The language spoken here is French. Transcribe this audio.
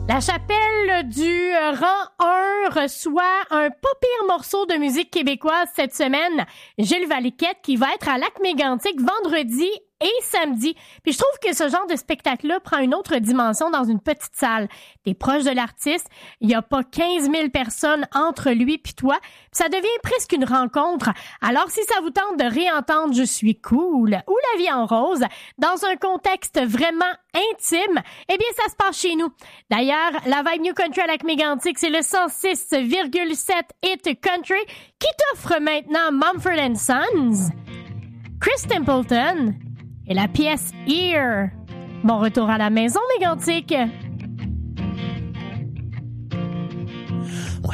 La chapelle du rang 1 reçoit un pas pire morceau de musique québécoise cette semaine, Gilles Valiquette, qui va être à Lac-Mégantic vendredi et samedi. Puis je trouve que ce genre de spectacle-là prend une autre dimension dans une petite salle. T'es proche de l'artiste, il n'y a pas 15 000 personnes entre lui puis toi, puis ça devient presque une rencontre. Alors si ça vous tente de réentendre Je suis cool ou La vie en rose dans un contexte vraiment intime, eh bien ça se passe chez nous. D'ailleurs, la Vibe New Country à Lac-Mégantic, c'est le 106,7 Hit Country qui t'offre maintenant Mumford & Sons, Chris Templeton et la pièce Here. Bon retour à la maison, Mégantic.